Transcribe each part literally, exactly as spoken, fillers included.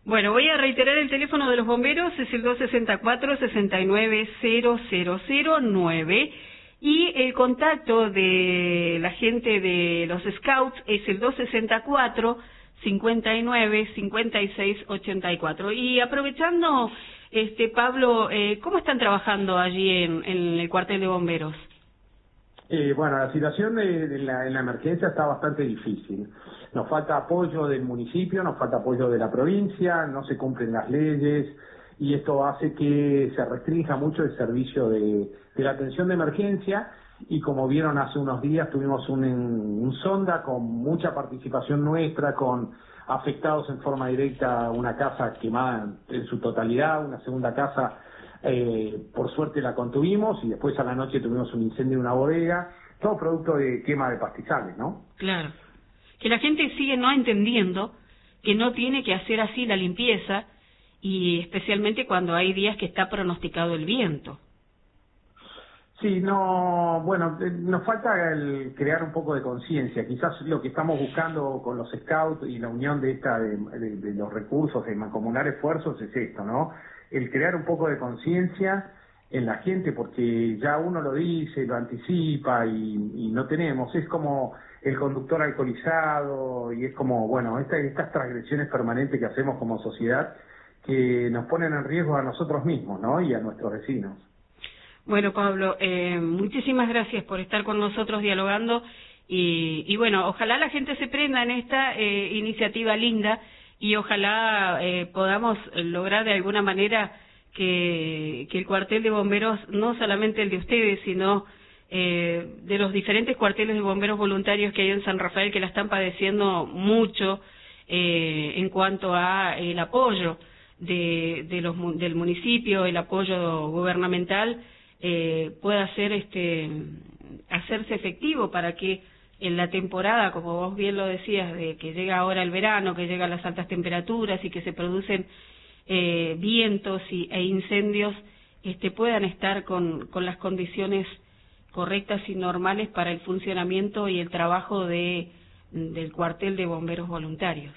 Bueno, voy a reiterar el teléfono de los bomberos, es el dos sesenta y cuatro, sesenta y nueve, cero cero cero nueve y el contacto de la gente de los Scouts es el dos sesenta y cuatro, cincuenta y nueve, cincuenta y seis, ochenta y cuatro. Y aprovechando, este Pablo, eh, ¿cómo están trabajando allí en, en el cuartel de bomberos? Eh, bueno, la situación de, de la, en la emergencia está bastante difícil. Nos falta apoyo del municipio, nos falta apoyo de la provincia, no se cumplen las leyes y esto hace que se restrinja mucho el servicio de, de la atención de emergencia y como vieron hace unos días tuvimos un, un sonda con mucha participación nuestra, con afectados en forma directa, una casa quemada en su totalidad, una segunda casa Eh, por suerte la contuvimos y después a la noche tuvimos un incendio en una bodega, todo producto de quema de pastizales, ¿no? Claro. Que la gente sigue no entendiendo que no tiene que hacer así la limpieza y especialmente cuando hay días que está pronosticado el viento. Sí, no, bueno, eh, nos falta el crear un poco de conciencia. Quizás lo que estamos buscando con los scouts y la unión de esta de, de, de los recursos, de mancomunar esfuerzos, es esto, ¿no? El crear un poco de conciencia en la gente, porque ya uno lo dice, lo anticipa y, y no tenemos. Es como el conductor alcoholizado y es como, bueno, esta, estas transgresiones permanentes que hacemos como sociedad que nos ponen en riesgo a nosotros mismos, ¿no? Y a nuestros vecinos. Bueno, Pablo, eh, muchísimas gracias por estar con nosotros dialogando y, y bueno, ojalá la gente se prenda en esta eh, iniciativa linda y ojalá eh, podamos lograr de alguna manera que, que el cuartel de bomberos, no solamente el de ustedes, sino eh, de los diferentes cuarteles de bomberos voluntarios que hay en San Rafael que la están padeciendo mucho eh, en cuanto a el apoyo de, de los, del municipio, el apoyo gubernamental, Eh, pueda ser este hacerse efectivo para que en la temporada, como vos bien lo decías, de que llega ahora el verano, que llegan las altas temperaturas y que se producen eh, vientos y, e incendios, este puedan estar con, con las condiciones correctas y normales para el funcionamiento y el trabajo de del cuartel de bomberos voluntarios.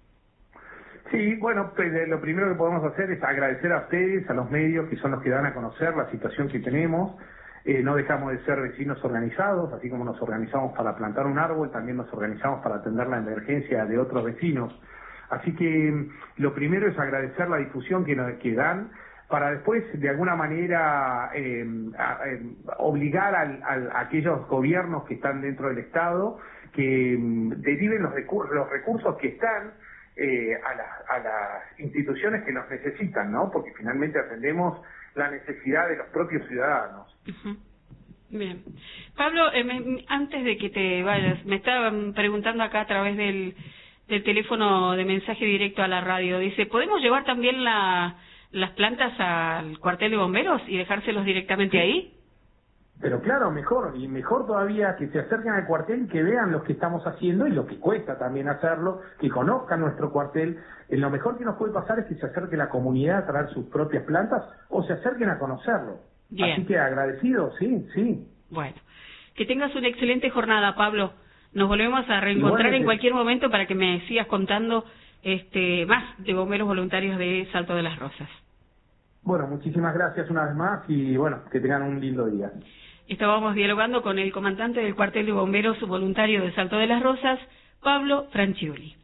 Sí, bueno, pues, lo primero que podemos hacer es agradecer a ustedes, a los medios que son los que dan a conocer la situación que tenemos. Eh, no dejamos de ser vecinos organizados, así como nos organizamos para plantar un árbol, también nos organizamos para atender la emergencia de otros vecinos. Así que lo primero es agradecer la difusión que, nos, que dan para después, de alguna manera, eh, a, eh, obligar al, al, a aquellos gobiernos que están dentro del Estado que um, deriven los, recur los recursos que están Eh, a, la, a las instituciones que nos necesitan, ¿no? Porque finalmente atendemos la necesidad de los propios ciudadanos. Uh-huh. Bien. Pablo, eh, me, antes de que te vayas, me estaban preguntando acá a través del, del teléfono de mensaje directo a la radio, dice, ¿podemos llevar también la, las plantas al cuartel de bomberos y dejárselos directamente Sí. ahí? Pero claro, mejor, y mejor todavía que se acerquen al cuartel y que vean lo que estamos haciendo y lo que cuesta también hacerlo, que conozcan nuestro cuartel. Eh, lo mejor que nos puede pasar es que se acerque la comunidad a traer sus propias plantas o se acerquen a conocerlo. Bien. Así que agradecido, sí, sí. Bueno, que tengas una excelente jornada, Pablo. Nos volvemos a reencontrar Igualmente. En cualquier momento para que me sigas contando este más de bomberos voluntarios de Salto de las Rosas. Bueno, muchísimas gracias una vez más y bueno, que tengan un lindo día. Estábamos dialogando con el comandante del cuartel de bomberos voluntario de Salto de las Rosas, Pablo Franchioli.